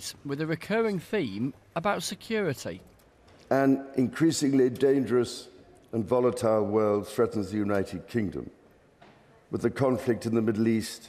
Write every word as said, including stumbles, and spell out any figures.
series with a recurring theme about security. An increasingly dangerous and volatile world threatens the United Kingdom, with the conflict in the Middle East